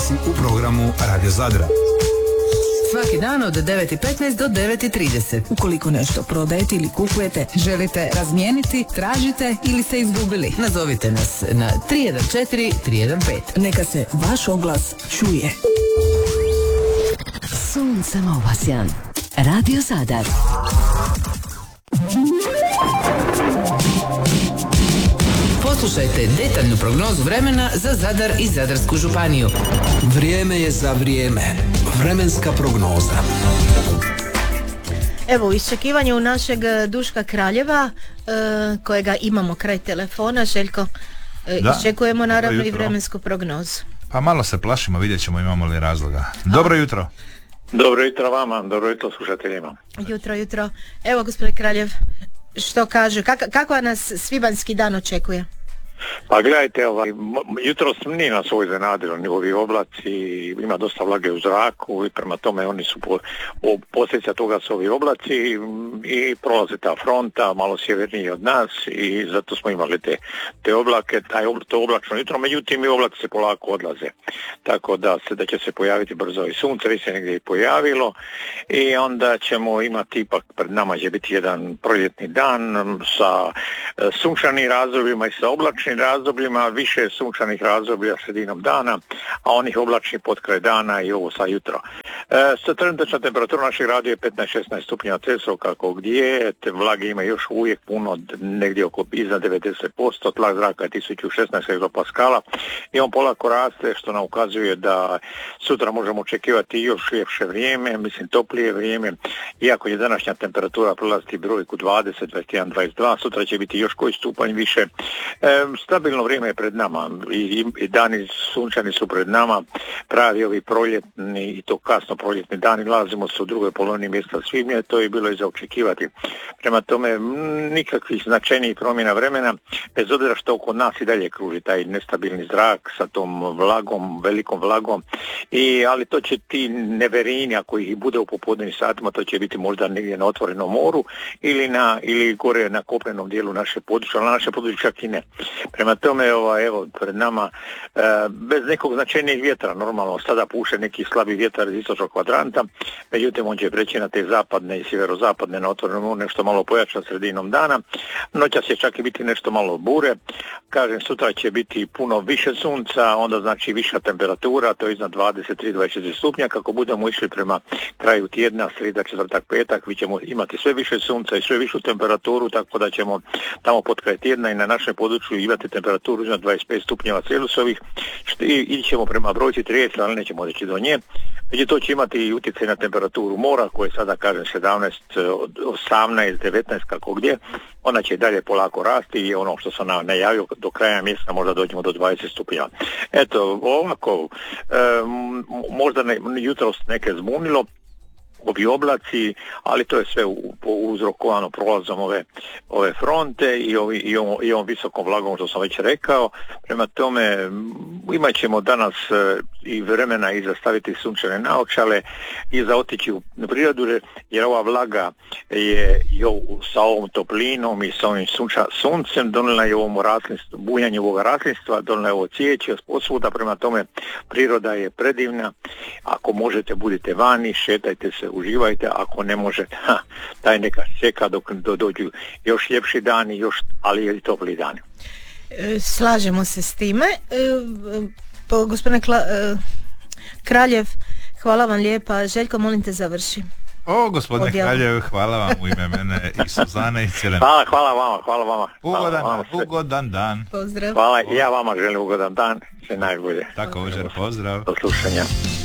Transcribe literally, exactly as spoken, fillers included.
si u programu Radio Zadra. Svaki dan od devet i petnaest do devet i trideset. Ukoliko nešto prodajete ili kupujete, želite razmijeniti, tražite ili ste izgubili, nazovite nas na tri jedan četiri tri jedan pet. Neka se vaš oglas čuje. Sunce Ovasjan, Radio Zadar. Poslušajte detaljnu prognozu vremena za Zadar i Zadarsku županiju. Vrijeme je za vrijeme. Vremenska prognoza. Evo, u iščekivanju našeg Duška Kraljeva, e, kojega imamo kraj telefona, Željko, e, Da. iščekujemo naravno Dobro i jutro. vremensku prognozu. Pa malo se plašimo, vidjet ćemo imamo li razloga. Dobro jutro. Dobro jutro vama, dobro jutro slušateljima. Jutro, jutro. Evo, gospodin Kraljev, što kaže, kak- kakva nas svibanjski dan očekuje? Pa gledajte, ovaj, jutro nije nas ovo iznenadilo, ni ovi oblaci, ima dosta vlage u zraku i prema tome oni su po, po, posljedica toga su ovi oblaci i prolaze ta fronta malo sjevernije od nas i zato smo imali te, te oblake, taj obl, to oblačno jutro, međutim i oblaci se polako odlaze, tako da se da će se pojaviti brzo i sunce, već se negdje i pojavilo i onda ćemo imati ipak pred nama će biti jedan proljetni dan sa e, sunčanim razdobljima i sa oblačnim razdobljima, više sunčanih razdoblja sredinom dana, a onih oblačnih potkraj dana i ovo sa jutro. E, sa trenutačna temperatura našeg radija je petnaest šesnaest stupnjeva Celzija kako gdje, te vlage ima još uvijek puno, negdje oko iznad devedeset posto, tlak zraka je tisuću šesnaest hegtopaskala i on polako raste što nam ukazuje da sutra možemo očekivati još ljepše vrijeme, mislim toplije vrijeme, iako je današnja temperatura prelaziti brojku dvadeset, dvadeset jedan, dvadeset dva, sutra će biti još koji stupanj više. E, stabilno vrijeme je pred nama i, i, i dani sunčani su pred nama, pravi ovi proljetni i to kasno proljetni dani, nalazimo se u drugoj polovini mjesta svibnja, to je bilo i za očekivati. Prema tome m, nikakvih značajnijih promjena vremena, bez obzira što oko nas i dalje kruži taj nestabilni zrak sa tom vlagom, velikom vlagom, i, ali to će ti neverini, ako ih bude u popodnevnim satima, to će biti možda negdje na otvorenom moru ili, na, ili gore na kopnenom dijelu naše područja, ali naše područje čak i ne. Prema tome, ova, evo, pred nama, e, bez nekog značajnijeg vjetra, normalno, sada puše neki slabi vjetar iz istočnog kvadranta, međutim, on će preći na te zapadne i sjeverozapadne na otvorenom moru, nešto malo pojača sredinom dana, noća će čak i biti nešto malo bure, kažem, sutra će biti puno više sunca, onda znači viša temperatura, to je iznad dvadeset tri do dvadeset četiri stupnja, kako budemo išli prema kraju tjedna, sreda, četvrtak, petak, vi ćemo imati sve više sunca i sve višu temperaturu, tako da ćemo tamo pod kraj tjedna i na našem području imati temperaturu iznad dvadeset pet stupnjeva Celzijevih i ićemo prema brojci trideset, ali nećemo doći do nje. Međutim, to će imati i utjecaj na temperaturu mora, koje sada kažem sedamnaest, osamnaest, devetnaest, kako gdje. Ona će dalje polako rasti i ono što sam najavio do kraja mjeseca možda dođemo do dvadeset stupnjeva. Eto, ovako, e, možda ne, jutros neke zbunilo, ovi oblaci, ali to je sve uzrokovano prolazom ove, ove fronte i, ovi, i, ovom, i ovom visokom vlagom što sam već rekao. Prema tome imat ćemo danas e, i vremena i za staviti sunčane naočale i za otići u prirodu, jer ova vlaga je i ovu, sa ovom toplinom i sa ovim sunča, suncem donijela je ovom raslinstvu, bujanju ovog raslinstva, donijela je ovo cvijeće posvuda, prema tome priroda je predivna. Ako možete, budite vani, šetajte se, uživajte, ako ne možete, ha, taj neka čeka dok do, dođu još ljepši dani, još, ali i topli dani. E, slažemo se s time. E, po, gospodine Kla, e, Kraljev, hvala vam lijepa. Željko, molim te završi. O, gospodine Odjel. Kraljev, hvala vam u ime mene i Suzane i Cirene. Hvala, hvala vama, hvala vama. Hvala Ugodan, vama sve. ugodan dan. Pozdrav. Hvala, i ja vama želim ugodan dan, sve najbolje. Također, pozdrav. Do slušanja.